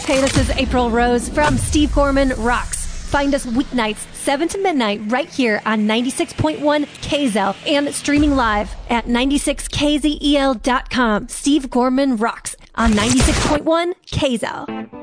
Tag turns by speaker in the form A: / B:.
A: Hey, this is April Rose from Steve Gorman Rocks. Find us weeknights, 7 to midnight, right here on 96.1 KZEL and streaming live at 96kzel.com. Steve Gorman Rocks on 96.1 KZEL.